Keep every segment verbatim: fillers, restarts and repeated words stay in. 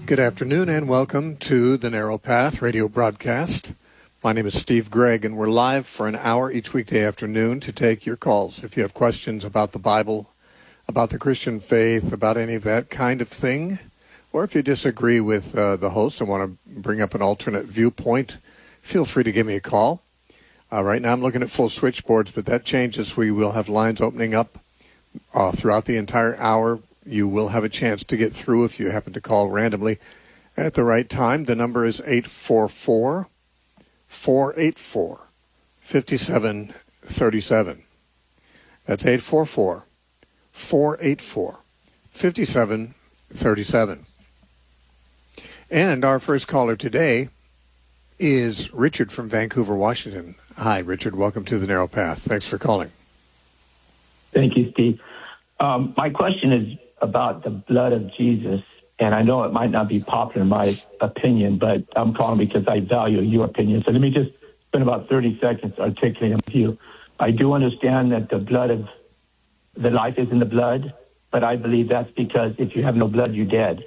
Good afternoon and welcome to the Narrow Path radio broadcast. My name is Steve Gregg, and we're live for an hour each weekday afternoon to take your calls. If you have questions about the Bible, about the Christian faith, about any of that kind of thing, or if you disagree with uh, the host and want to bring up an alternate viewpoint, feel free to give me a call. Uh, right now I'm looking at full switchboards, but that changes. We will have lines opening up uh, throughout the entire hour. You will have a chance to get through if you happen to call randomly at the right time. The number is eight four four, four eight four, five seven three seven. That's eight four four, four eight four, five seven three seven. And our first caller today is Richard from Vancouver, Washington. Hi, Richard. Welcome to the Narrow Path. Thanks for calling. Thank you, Steve. Um, my question is about the blood of Jesus, and I know it might not be popular in my opinion, but I'm calling because I value your opinion. So let me just spend about thirty seconds articulating with you. I do understand that the blood of the life is in the blood, but I believe that's because if you have no blood, you're dead.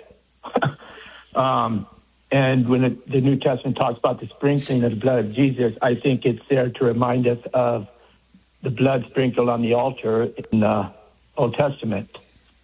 um, and when it, the New Testament talks about the sprinkling of the blood of Jesus, I think it's there to remind us of the blood sprinkled on the altar in the Old Testament.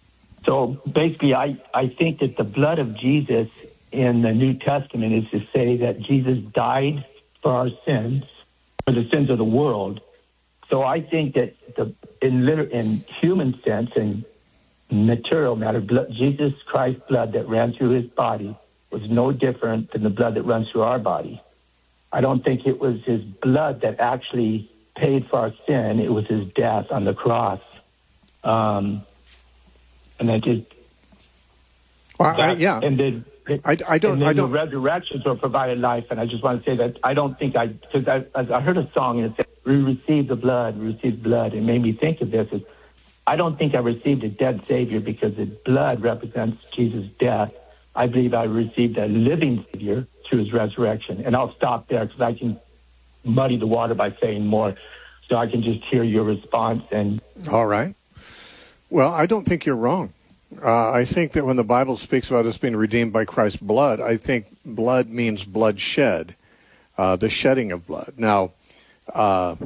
So basically, I, I think that the blood of Jesus in the New Testament is to say that Jesus died for our sins, for the sins of the world. So I think that the in, liter- in human sense and material matter, blood, Jesus Christ's blood that ran through his body was no different than the blood that runs through our body. I don't think it was his blood that actually paid for our sin. It was his death on the cross. Um, and I just, well, that, I, yeah, and then, I, I don't, and then I don't. The resurrections were provided life, and I just want to say that I don't think I, because I, I heard a song and it said, "We received the blood, we received blood." It made me think of this. Is I don't think I received a dead Savior because the blood represents Jesus' death. I believe I received a living Savior through his resurrection, and I'll stop there because I can muddy the water by saying more, so I can just hear your response. And all right. Well, I don't think you're wrong. Uh, I think that when the Bible speaks about us being redeemed by Christ's blood, I think blood means blood shed, uh, the shedding of blood. Now, uh,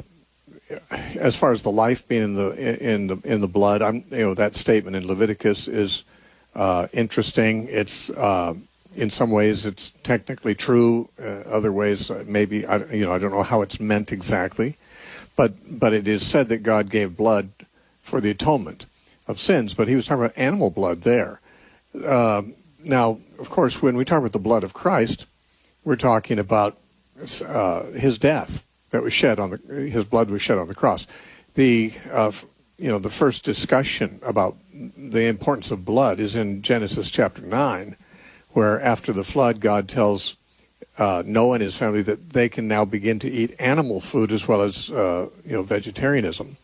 as far as the life being in the in the in the blood, I'm you know that statement in Leviticus is uh, interesting. It's uh, in some ways it's technically true. Uh, other ways, uh, maybe I you know I don't know how it's meant exactly, but but it is said that God gave blood for the atonement of sins, but he was talking about animal blood there. Uh, now, of course, when we talk about the blood of Christ, we're talking about uh, his death that was shed on the, his blood was shed on the cross. The, uh, you know, the first discussion about the importance of blood is in Genesis chapter nine, where after the flood, God tells uh, Noah and his family that they can now begin to eat animal food as well as, uh, you know, vegetarianism.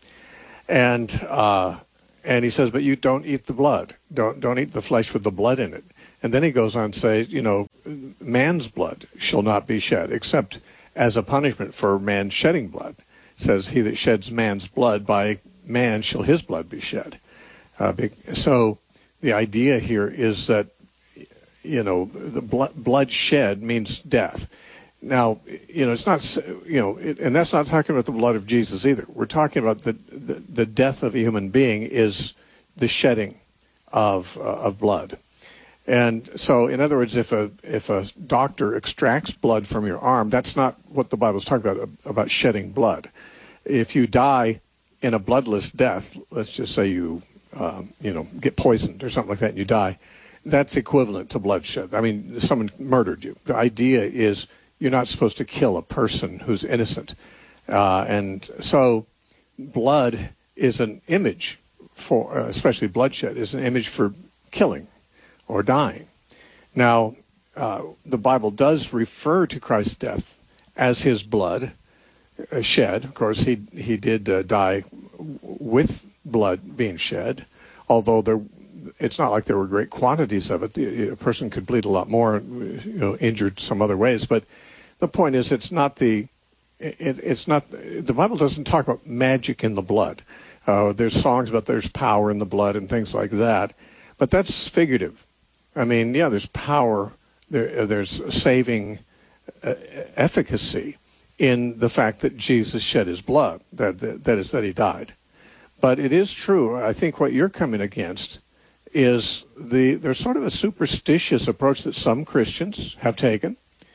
And, uh, And he says, but you don't eat the blood. Don't don't eat the flesh with the blood in it. And then he goes on to say, you know, man's blood shall not be shed, except as a punishment for man shedding blood. It says, he that sheds man's blood, by man shall his blood be shed. Uh, so the idea here is that, you know, the blood, blood shed means death. Now, you know, it's not, you know, it, and that's not talking about the blood of Jesus either. We're talking about the the, the death of a human being is the shedding of uh, of blood. And so, in other words, if a if a doctor extracts blood from your arm, that's not what the Bible's talking about, about shedding blood. If you die in a bloodless death, let's just say you, um, you know, get poisoned or something like that and you die, that's equivalent to bloodshed. I mean, someone murdered you. The idea is you're not supposed to kill a person who's innocent. Uh, and so blood is an image for, uh, especially bloodshed, is an image for killing or dying. Now, uh, the Bible does refer to Christ's death as his blood uh, shed. Of course, he he did uh, die with blood being shed, although there, it's not like there were great quantities of it. The, a person could bleed a lot more, you know, injured some other ways. But the point is, it's not the, it, it's not, the Bible doesn't talk about magic in the blood. Uh, there's songs about there's power in the blood and things like that, but that's figurative. I mean, yeah, there's power there, there's saving uh, efficacy in the fact that Jesus shed his blood, that, that, that is, that he died. But it is true, I think what you're coming against is the there's sort of a superstitious approach that some Christians have taken.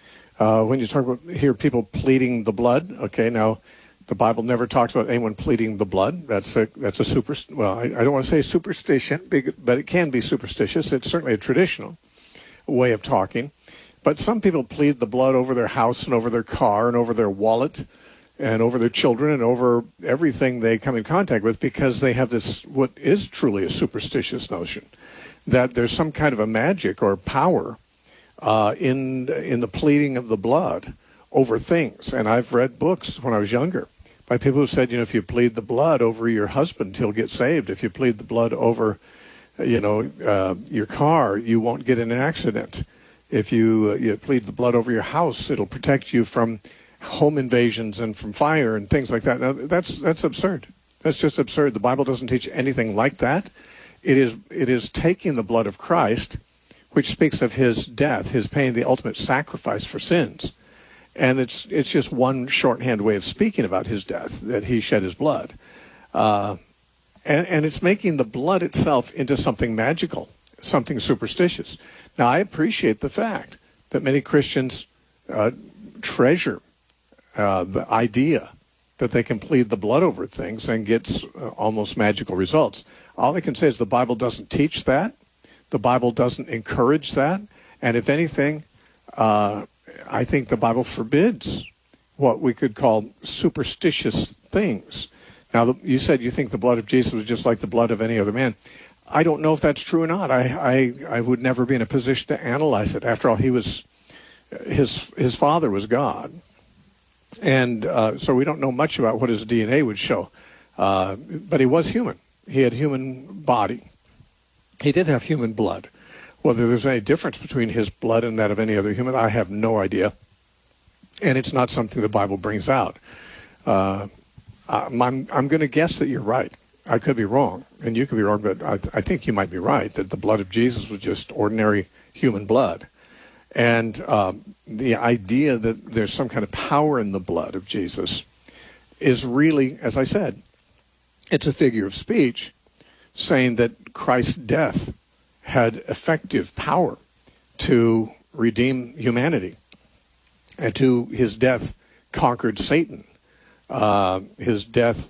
Uh, when you talk about, hear people pleading the blood, okay, now the Bible never talks about anyone pleading the blood. That's a, that's a super, well, I, I don't want to say superstition, but it can be superstitious. It's certainly a traditional way of talking. But some people plead the blood over their house and over their car and over their wallet and over their children and over everything they come in contact with, because they have this, what is truly a superstitious notion, that there's some kind of a magic or power uh, in in the pleading of the blood over things. And I've read books when I was younger by people who said, you know, if you plead the blood over your husband, he'll get saved. If you plead the blood over, you know, uh, your car, you won't get in an accident. If you, uh, you plead the blood over your house, it'll protect you from home invasions and from fire and things like that. Now, that's that's absurd. That's just absurd. The Bible doesn't teach anything like that. It is it is taking the blood of Christ, which speaks of his death, his paying the ultimate sacrifice for sins. And it's it's just one shorthand way of speaking about his death, that he shed his blood. Uh, and, and it's making the blood itself into something magical, something superstitious. Now, I appreciate the fact that many Christians uh, treasure uh, the idea that they can plead the blood over things and get uh, almost magical results. All I can say is the Bible doesn't teach that. The Bible doesn't encourage that. And if anything, uh, I think the Bible forbids what we could call superstitious things. Now, the, you said you think the blood of Jesus was just like the blood of any other man. I don't know if that's true or not. I, I, I would never be in a position to analyze it. After all, he was, his, his father was God. And uh, so we don't know much about what his D N A would show. Uh, but he was human. He had human body. He did have human blood. Whether there's any difference between his blood and that of any other human, I have no idea. And it's not something the Bible brings out. Uh, I'm, I'm going to guess that you're right. I could be wrong, and you could be wrong, but I, I think you might be right, that the blood of Jesus was just ordinary human blood. And um, the idea that there's some kind of power in the blood of Jesus is really, as I said, it's a figure of speech saying that Christ's death had effective power to redeem humanity, and to his death conquered Satan. Uh, his death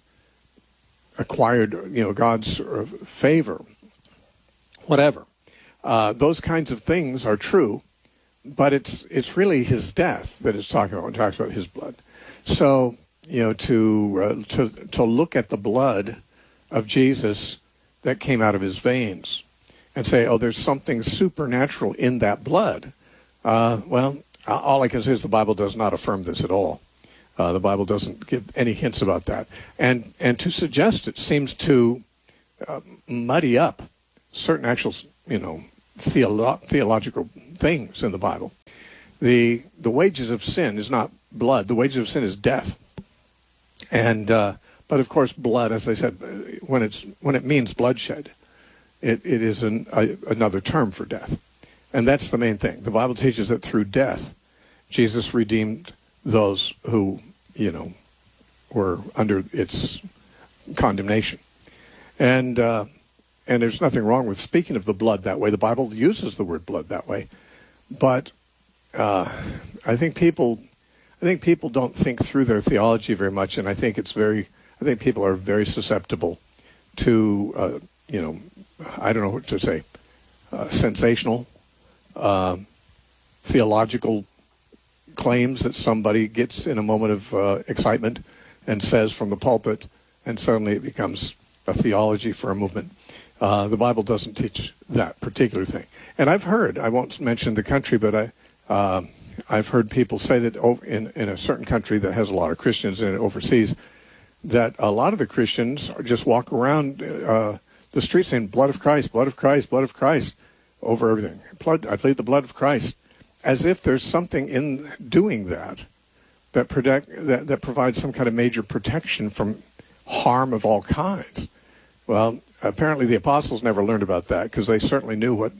acquired, you know, God's favor, whatever. Uh, those kinds of things are true, but it's it's really his death that it's talking about when it talks about his blood. So, you know, to uh, to to look at the blood of Jesus that came out of his veins and say, oh, there's something supernatural in that blood. Uh, well, all I can say is the Bible does not affirm this at all. Uh, the Bible doesn't give any hints about that. And and to suggest it seems to uh, muddy up certain actual, you know, theolo- theological things in the Bible. The the wages of sin is not blood. The wages of sin is death. And uh, but of course, blood, as I said, when it's when it means bloodshed, it, it is an, a, another term for death. And that's the main thing. The Bible teaches that through death, Jesus redeemed those who, you know, were under its condemnation. And uh, and there's nothing wrong with speaking of the blood that way. The Bible uses the word blood that way. But uh, I think people I think people don't think through their theology very much, and I think it's very I think people are very susceptible to uh, you know, I don't know what to say, uh, sensational uh, theological claims that somebody gets in a moment of uh, excitement and says from the pulpit, and suddenly it becomes a theology for a movement. Uh, the Bible doesn't teach that particular thing. And I've heard, I won't mention the country, but I, uh, I've heard people say that in, in a certain country that has a lot of Christians in it overseas, that a lot of the Christians just walk around uh, the street saying, blood of Christ, blood of Christ, blood of Christ, over everything. Blood, I plead the blood of Christ. As if there's something in doing that that, protect, that that provides some kind of major protection from harm of all kinds. Well, apparently the apostles never learned about that, because they certainly knew what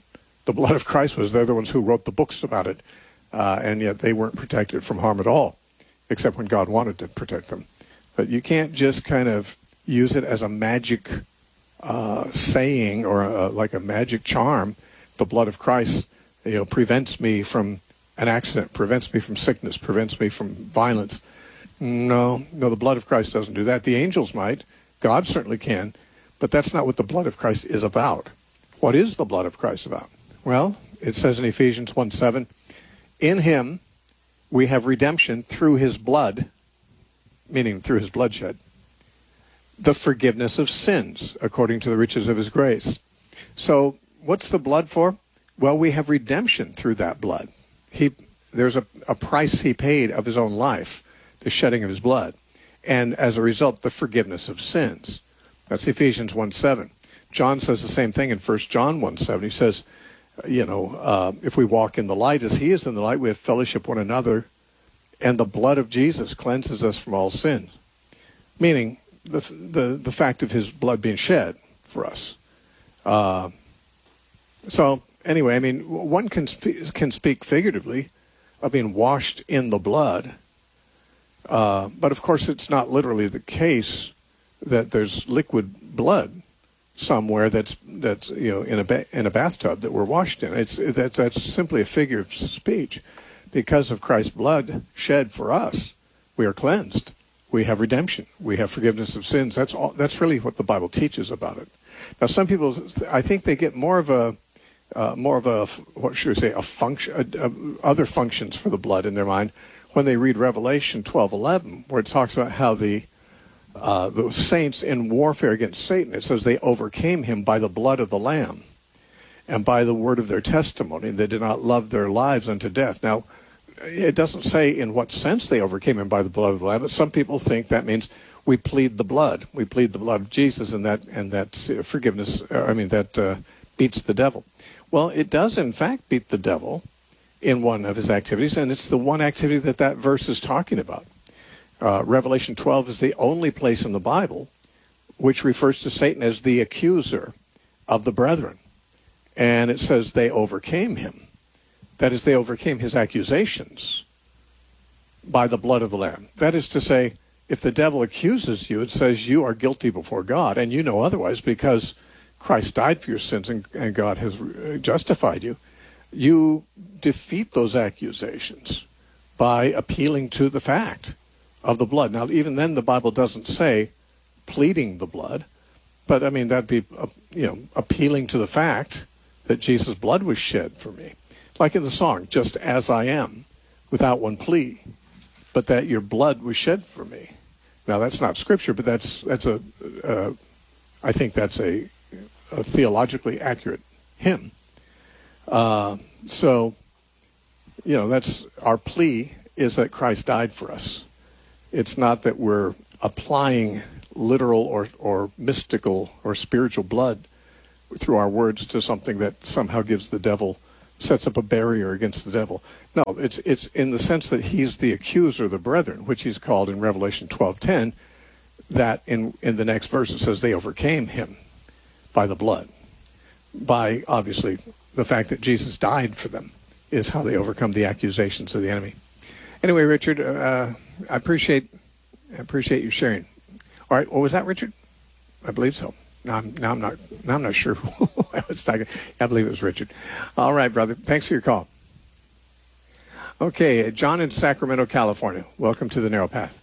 The blood of Christ was, they're the ones who wrote the books about it, uh, and yet they weren't protected from harm at all, except when God wanted to protect them. But you can't just kind of use it as a magic uh, saying or a, like a magic charm. The blood of Christ, you know, prevents me from an accident, prevents me from sickness, prevents me from violence. No, no, the blood of Christ doesn't do that. The angels might. God certainly can. But that's not what the blood of Christ is about. What is the blood of Christ about? Well, it says in Ephesians one seven, in him we have redemption through his blood, meaning through his bloodshed, the forgiveness of sins according to the riches of his grace. So what's the blood for? Well, we have redemption through that blood. He, there's a, a price he paid of his own life, the shedding of his blood, and as a result, the forgiveness of sins. That's Ephesians one seven. John says the same thing in First John one seven. He says, you know, uh, if we walk in the light as he is in the light, we have fellowship one another, and the blood of Jesus cleanses us from all sin. Meaning the the, the fact of his blood being shed for us. Uh, so anyway, I mean, one can spe- can speak figuratively of being washed in the blood, uh, but of course it's not literally the case that there's liquid blood somewhere that's that's you know in a ba- in a bathtub that we're washed in. It's that's that's simply a figure of speech. Because of Christ's blood shed for us, we are cleansed. We have redemption. We have forgiveness of sins. That's all. That's really what the Bible teaches about it. Now, some people, I think, they get more of a uh, more of a what should we say a function, a, a, other functions for the blood in their mind when they read Revelation twelve eleven, where it talks about how the uh, the saints in warfare against Satan. It says they overcame him by the blood of the Lamb and by the word of their testimony. They did not love their lives unto death. Now, it doesn't say in what sense they overcame him by the blood of the Lamb, but some people think that means we plead the blood. We plead the blood of Jesus, and that and that forgiveness, I mean, that uh, beats the devil. Well, it does, in fact, beat the devil in one of his activities, and it's the one activity that that verse is talking about. Uh, Revelation twelve is the only place in the Bible which refers to Satan as the accuser of the brethren. And it says they overcame him. That is, they overcame his accusations by the blood of the Lamb. That is to say, if the devil accuses you, it says you are guilty before God, and you know otherwise because Christ died for your sins and, and God has justified you. You defeat those accusations by appealing to the fact of the blood. Now, even then, the Bible doesn't say pleading the blood, but I mean, that'd be, uh, you know, appealing to the fact that Jesus' blood was shed for me. Like in the song, just as I am, without one plea, but that your blood was shed for me. Now, that's not scripture, but that's that's a, uh, I think that's a, a theologically accurate hymn. Uh, so, you know, that's our plea is that Christ died for us. It's not that we're applying literal or, or mystical or spiritual blood through our words to something that somehow gives the devil, sets up a barrier against the devil. No, it's it's in the sense that he's the accuser of the brethren, which he's called in Revelation twelve ten, that in, in the next verse it says they overcame him by the blood. By, obviously, the fact that Jesus died for them is how they overcome the accusations of the enemy. Anyway, Richard, uh, I appreciate I appreciate you sharing. All right, what was that, Richard? I believe so. Now I'm, now I'm not now I'm not sure who I was talking. I believe it was Richard. All right, brother. Thanks for your call. Okay, John in Sacramento, California. Welcome to the Narrow Path.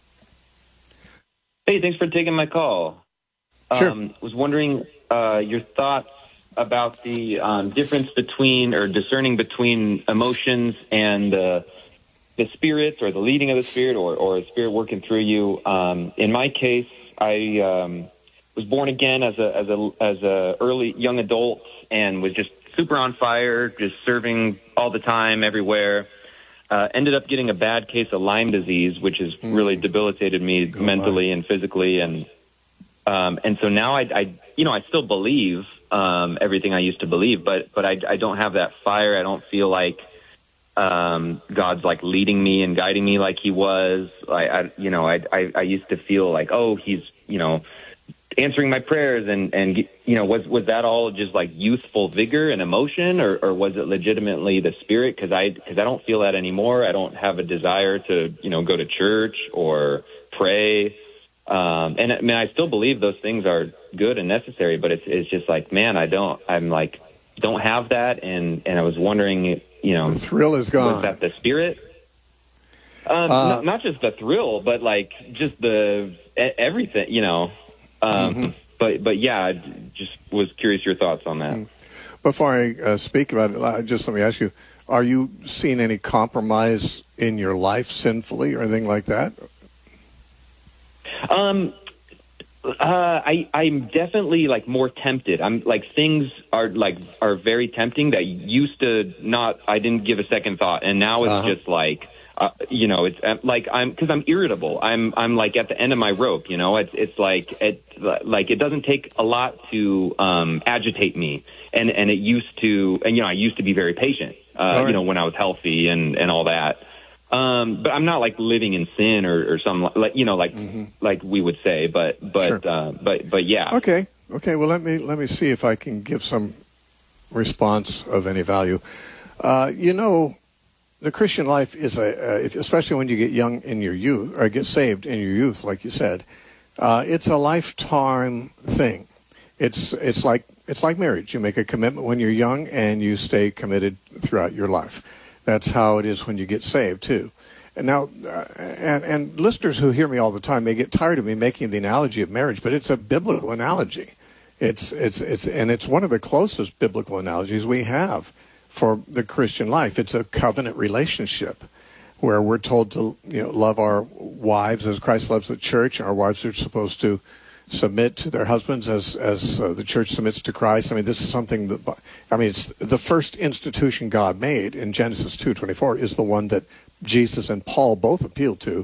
Hey, thanks for taking my call. Sure. Um, was wondering uh, your thoughts about the um, difference between or discerning between emotions and uh, the spirit or the leading of the spirit or, or a spirit working through you. Um, in my case, I um, was born again as a as a as a early young adult and was just super on fire, just serving all the time, everywhere. Uh, ended up getting a bad case of Lyme disease, which has mm. really debilitated me Go mentally by. and physically, and um, and so now I, I, you know, I still believe um, everything I used to believe, but but I, I don't have that fire. I don't feel like um, God's like leading me and guiding me like He was. I, I you know, I, I I used to feel like, oh, He's, you know, answering my prayers and, and, you know, was, was that all just like youthful vigor and emotion, or, or was it legitimately the Spirit? Cause I, cause I don't feel that anymore. I don't have a desire to, you know, go to church or pray. Um, and I mean, I still believe those things are good and necessary, but it's, it's just like, man, I don't, I'm like, don't have that. And, and I was wondering, you know, the thrill is gone. Was that the Spirit? Um, uh, not, not just the thrill, but like just the, everything, you know. Um, mm-hmm. But but yeah, I just was curious your thoughts on that. Before I uh, speak about it, just let me ask you: are you seeing any compromise in your life sinfully or anything like that? Um, uh, I I'm definitely like more tempted. I'm like things are like are very tempting that used to not. I didn't give a second thought, and now it's uh-huh. just like. Uh, you know, it's uh, like I'm because I'm irritable. I'm I'm like at the end of my rope. You know, it's it's like it like it doesn't take a lot to um, agitate me, and and it used to. And you know, I used to be very patient. Uh, right. You know, when I was healthy and and all that. Um, but I'm not like living in sin or, or some like you know like mm-hmm. like we would say. But but sure. uh, but but yeah. Okay. Okay. Well, let me let me see if I can give some response of any value. Uh, you know. The Christian life is a, uh, especially when you get young in your youth, or get saved in your youth, like you said, uh, it's a lifetime thing. It's it's like it's like marriage. You make a commitment when you're young, and you stay committed throughout your life. That's how it is when you get saved too. And now, uh, and and listeners who hear me all the time may get tired of me making the analogy of marriage, but it's a biblical analogy. It's it's it's and it's one of the closest biblical analogies we have for the Christian life. It's a covenant relationship where we're told to you know, love our wives as Christ loves the church. Our wives are supposed to submit to their husbands as as uh, the church submits to Christ. I mean, this is something that, I mean, it's the first institution God made in Genesis two twenty-four is the one that Jesus and Paul both appealed to,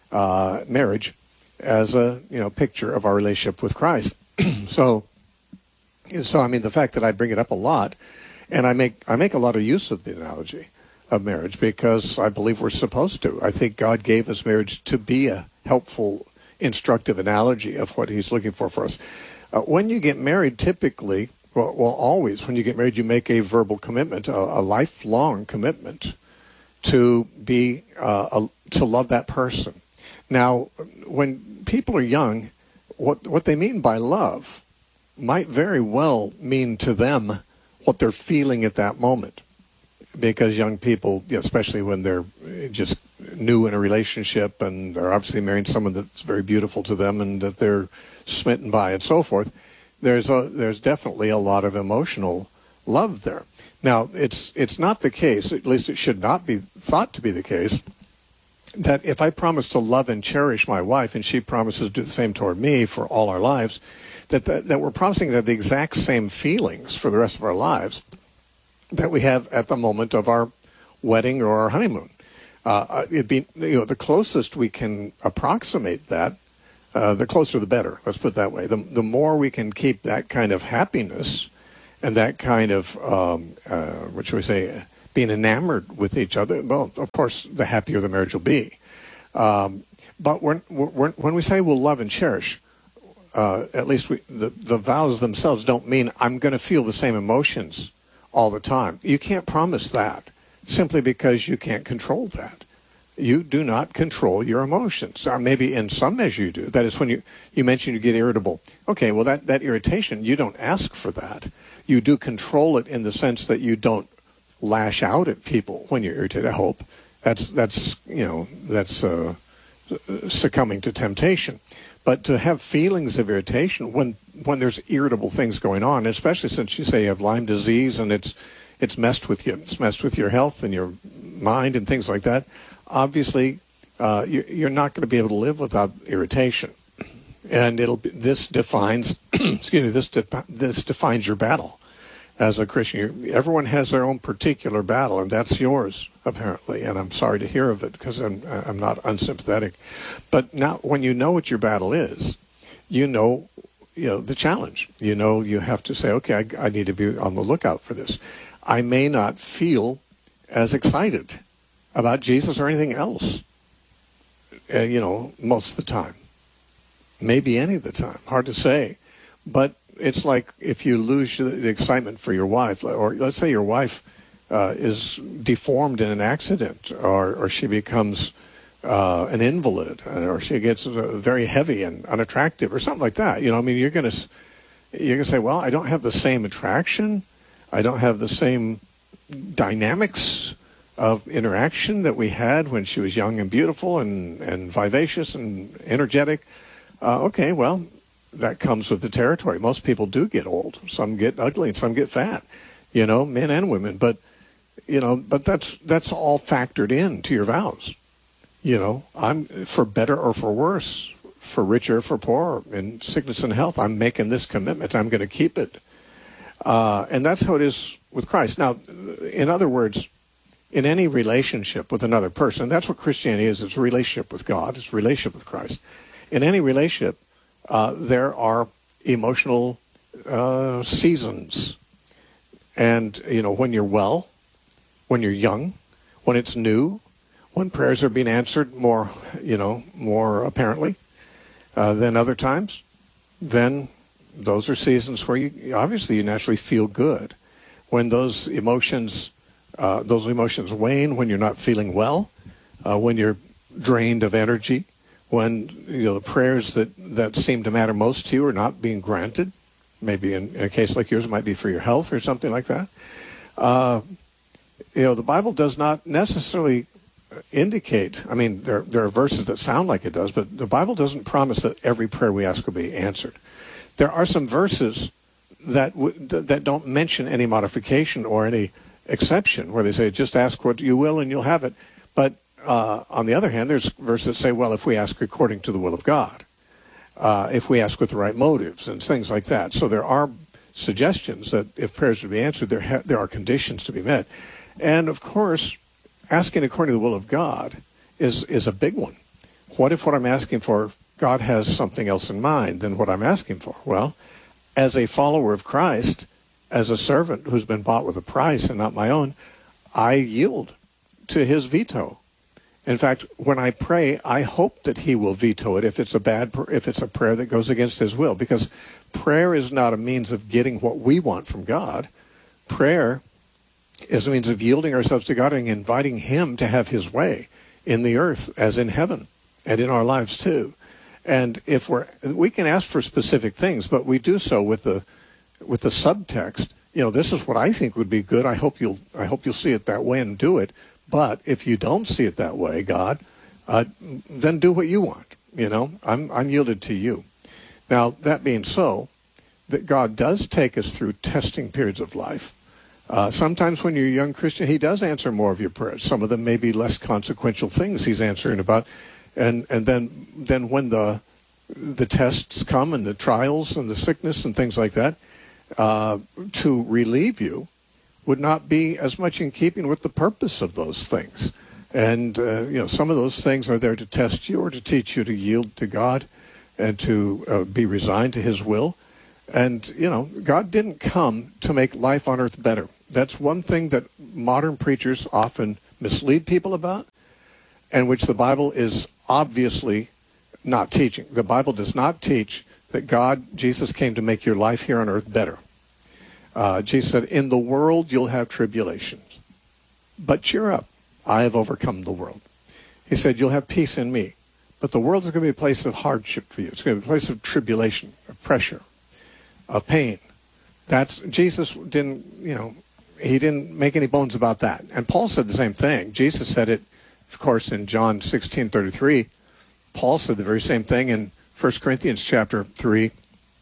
uh, marriage, as a you know picture of our relationship with Christ. so, so I mean, the fact that I bring it up a lot, and I make I make a lot of use of the analogy of marriage because I believe we're supposed to. I think God gave us marriage to be a helpful, instructive analogy of what he's looking for for us. Uh, when you get married, typically, well, well, always, when you get married, you make a verbal commitment, a, a lifelong commitment to be, uh, a, to love that person. Now, when people are young, what what they mean by love might very well mean to them what they're feeling at that moment. Because young people, you know, especially when they're just new in a relationship and they're obviously marrying someone that's very beautiful to them and that they're smitten by and so forth, there's a, there's definitely a lot of emotional love there. Now, it's it's not the case, at least it should not be thought to be the case, that if I promise to love and cherish my wife and she promises to do the same toward me for all our lives, that that, that we're promising to have the exact same feelings for the rest of our lives that we have at the moment of our wedding or our honeymoon. Uh, it'd be, you know, the closest we can approximate that, uh, the closer the better. Let's put it that way. The the more we can keep that kind of happiness and that kind of, um, uh, what should we say, being enamored with each other, well, of course, the happier the marriage will be. Um, but when, when, when we say we'll love and cherish, uh, at least we, the, the vows themselves don't mean I'm going to feel the same emotions all the time. You can't promise that simply because you can't control that. You do not control your emotions. Or maybe in some measure you do. That is when you, you mentioned you get irritable. Okay, well, that, that irritation, you don't ask for that. You do control it in the sense that you don't lash out at people when you're irritated, I hope. That's, that's you know, that's uh, succumbing to temptation. But to have feelings of irritation when when there's irritable things going on, especially since you say you have Lyme disease and it's it's messed with you, it's messed with your health and your mind and things like that, obviously uh, you, you're not going to be able to live without irritation. And it'll be, this defines excuse me this de- this defines your battle as a Christian. You, everyone has their own particular battle, and that's yours apparently. And I'm sorry to hear of it because I'm I'm not unsympathetic. But now, when you know what your battle is, you know. You know, the challenge. You know, you have to say, okay, I, I need to be on the lookout for this. I may not feel as excited about Jesus or anything else, uh, you know, most of the time. maybe any of the time. Hard to say. But it's like if you lose the excitement for your wife, or let's say your wife uh, is deformed in an accident, or, or she becomes uh, an invalid, or she gets uh, very heavy and unattractive, or something like that. You know, I mean, you're going to you're going to say, well, I don't have the same attraction, I don't have the same dynamics of interaction that we had when she was young and beautiful and, and vivacious and energetic. Uh, okay, well, that comes with the territory. Most people do get old. Some get ugly and some get fat, you know, men and women. But, you know, but that's that's all factored into your vows. You know, I'm for better or for worse, for richer or for poorer, in sickness and health, I'm making this commitment. I'm going to keep it. Uh, and that's how it is with Christ. Now, in other words, in any relationship with another person, that's what Christianity is. It's a relationship with God. It's a relationship with Christ. In any relationship, uh, there are emotional uh, seasons. And, you know, when you're well, when you're young, when it's new, when prayers are being answered more, you know, more apparently uh, than other times, then those are seasons where you obviously you naturally feel good. When those emotions, uh, those emotions wane, when you're not feeling well, uh, when you're drained of energy, when you know the prayers that, that seem to matter most to you are not being granted, maybe in, in a case like yours it might be for your health or something like that. Uh, you know, the Bible does not necessarily indicate, I mean, there, there are verses that sound like it does, but the Bible doesn't promise that every prayer we ask will be answered. There are some verses that w- that don't mention any modification or any exception, where they say, just ask what you will and you'll have it. But uh, on the other hand, there's verses that say, well, if we ask according to the will of God, uh, if we ask with the right motives and things like that. So there are suggestions that if prayers are to be answered, there, ha- there are conditions to be met. And of course, asking according to the will of God is, is a big one. What if what I'm asking for, God has something else in mind than what I'm asking for? Well, as a follower of Christ, as a servant who's been bought with a price and not my own, I yield to his veto. In fact, when I pray, I hope that he will veto it if it's a bad, if it's a prayer that goes against his will, because prayer is not a means of getting what we want from God. Prayer is a means of yielding ourselves to God and inviting him to have his way in the earth as in heaven and in our lives too. And if we're, we can ask for specific things, but we do so with the, with the subtext. You know, this is what I think would be good. I hope you'll, I hope you'll see it that way and do it. But if you don't see it that way, God, uh, then do what you want. You know, I'm, I'm yielded to you. Now, that being so, that God does take us through testing periods of life. Uh, sometimes when you're a young Christian, he does answer more of your prayers. Some of them may be less consequential things he's answering about. And and then then when the the tests come and the trials and the sickness and things like that, uh, to relieve you would not be as much in keeping with the purpose of those things. And, uh, you know, some of those things are there to test you or to teach you to yield to God and to uh, be resigned to his will. And, you know, God didn't come to make life on earth better. That's one thing that modern preachers often mislead people about, and which the Bible is obviously not teaching. The Bible does not teach that God, Jesus, came to make your life here on earth better. Uh, Jesus said, in the world you'll have tribulations, but cheer up. I have overcome the world. He said, you'll have peace in me, but the world is going to be a place of hardship for you. It's going to be a place of tribulation, of pressure, of pain. That's, Jesus didn't, you know, he didn't make any bones about that. And Paul said the same thing. Jesus said it, of course, in John sixteen thirty-three. Paul said the very same thing in First Corinthians chapter three,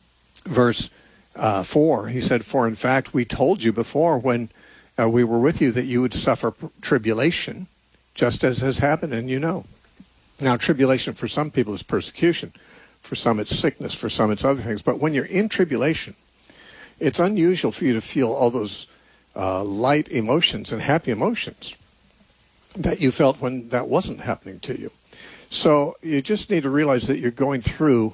verse uh, four. He said, for in fact, we told you before when uh, we were with you that you would suffer tribulation, just as has happened, and you know. Now, tribulation for some people is persecution. For some, it's sickness. For some, it's other things. But when you're in tribulation, it's unusual for you to feel all those uh, light emotions and happy emotions that you felt when that wasn't happening to you. So you just need to realize that you're going through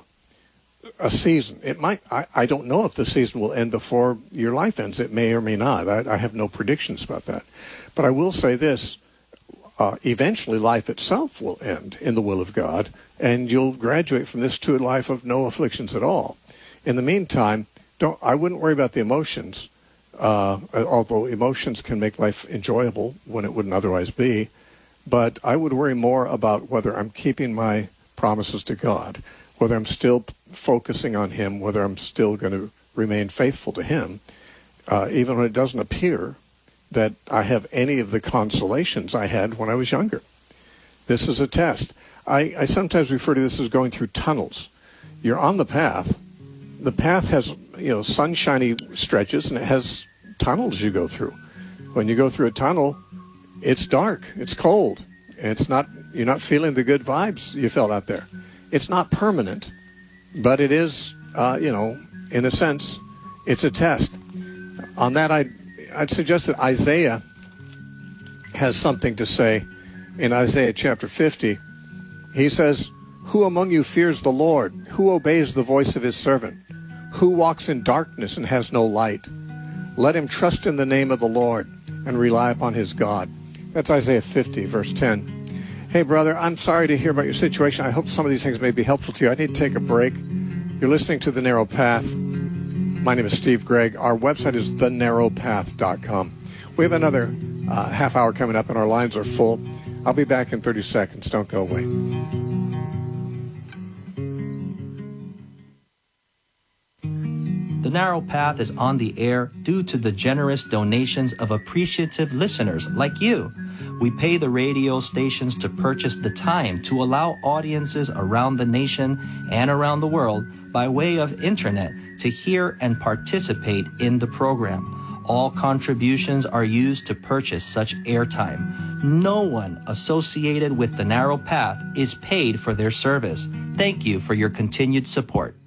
a season. It might, I, I don't know if the season will end before your life ends. It may or may not. I, I have no predictions about that. But I will say this. uh, eventually life itself will end in the will of God, and you'll graduate from this to a life of no afflictions at all. In the meantime, don't I wouldn't worry about the emotions, uh, although emotions can make life enjoyable when it wouldn't otherwise be. But I would worry more about whether I'm keeping my promises to God, whether I'm still focusing on Him, whether I'm still going to remain faithful to Him, uh, even when it doesn't appear that I have any of the consolations I had when I was younger. This is a test. I, I sometimes refer to this as going through tunnels. You're on the path. The path has, you know, sunshiny stretches, and it has tunnels you go through. When you go through a tunnel, it's dark, it's cold, and it's not, you're not feeling the good vibes you felt out there. It's not permanent, but it is, uh, you know, in a sense, it's a test. On that, I'd, I'd suggest that Isaiah has something to say in Isaiah chapter fifty. He says, "Who among you fears the Lord? Who obeys the voice of his servant? Who walks in darkness and has no light? Let him trust in the name of the Lord and rely upon his God." That's Isaiah fifty, verse ten. Hey, brother, I'm sorry to hear about your situation. I hope some of these things may be helpful to you. I need to take a break. You're listening to The Narrow Path. My name is Steve Gregg. Our website is the narrow path dot com. We have another uh, half hour coming up, and our lines are full. I'll be back in thirty seconds. Don't go away. The Narrow Path is on the air due to the generous donations of appreciative listeners like you. We pay the radio stations to purchase the time to allow audiences around the nation and around the world by way of internet to hear and participate in the program. All contributions are used to purchase such airtime. No one associated with The Narrow Path is paid for their service. Thank you for your continued support.